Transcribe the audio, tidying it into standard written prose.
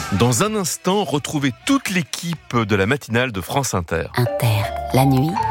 Dans un instant, retrouvez toute l'équipe de la matinale de France Inter. Inter, la nuit,